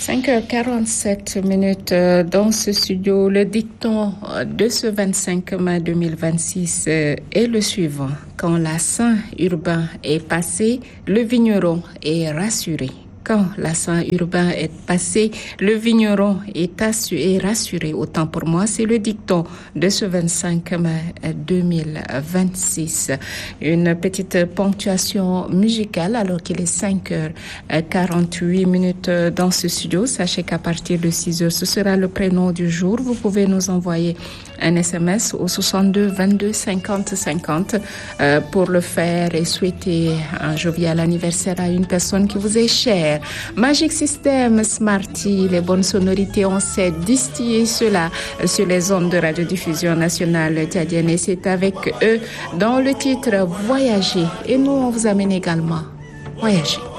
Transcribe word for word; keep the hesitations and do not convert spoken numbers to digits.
cinq heures quarante-sept minutes dans ce studio. Le dicton de ce vingt-cinq mai deux mille vingt-six est le suivant. Quand la Saint urbain est passé, le vigneron est rassuré. Quand la Saint urbain est passé, le vigneron est, assu- est rassuré. Autant pour moi, c'est le dicton de ce vingt-cinq mai deux mille vingt-six. Une petite ponctuation musicale alors qu'il est cinq heures quarante-huit minutes dans ce studio. Sachez qu'à partir de six heures, ce sera le prénom du jour. Vous pouvez nous envoyer un S M S au soixante-deux vingt-deux cinquante cinquante euh, pour le faire et souhaiter un jovial anniversaire à une personne qui vous est chère. Magic System, Smarty, les bonnes sonorités, on sait distiller cela sur les ondes de radiodiffusion nationale tchadienne et c'est avec eux dans le titre Voyager. Et nous, on vous amène également Voyager.